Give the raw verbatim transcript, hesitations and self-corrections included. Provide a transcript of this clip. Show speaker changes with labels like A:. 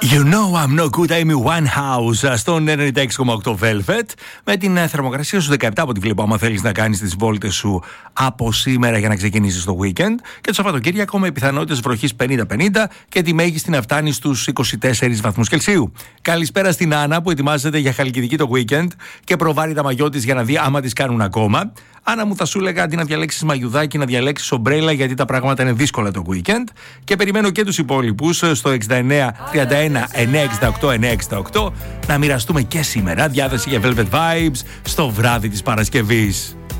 A: You know I'm no good, Amy Winehouse στον ενενήντα έξι κόμμα οκτώ Velvet. Με την θερμοκρασία σου δεκαεπτά από ό,τι βλέπω, άμα θέλεις να κάνεις τις βόλτες σου από σήμερα για να ξεκινήσεις το weekend. Και το Σαββατοκύριακο με πιθανότητες βροχής πενήντα πενήντα και τη μέγιστη να φτάνει στους είκοσι τέσσερις βαθμούς Κελσίου. Καλησπέρα στην Άννα που ετοιμάζεται για Χαλκιδική το weekend και προβάρει τα μαγιό της για να δει άμα τις κάνουν ακόμα. Άννα μου, θα σου έλεγα αντί να διαλέξεις μαγιουδάκι, να διαλέξεις ομπρέλα, γιατί τα πράγματα είναι δύσκολα το weekend. Και περιμένω και τους υπόλοιπους στο εξήντα εννέα τριάντα ένα εννιακόσια εξήντα οκτώ εννιακόσια εξήντα οκτώ να μοιραστούμε και σήμερα διάθεση για Velvet Vibes στο βράδυ της Παρασκευής.